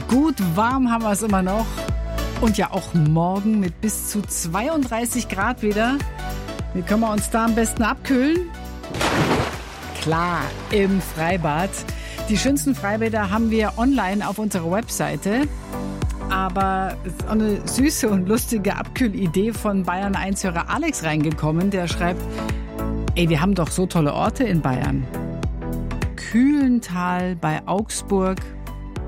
Gut warm haben wir es immer noch. Und ja auch morgen mit bis zu 32 Grad wieder. Wie können wir uns da am besten abkühlen? Klar, im Freibad. Die schönsten Freibäder haben wir online auf unserer Webseite. Aber es ist auch eine süße und lustige Abkühlidee von Bayern 1-Hörer Alex reingekommen. Der schreibt, wir haben doch so tolle Orte in Bayern. Kühlental bei Augsburg,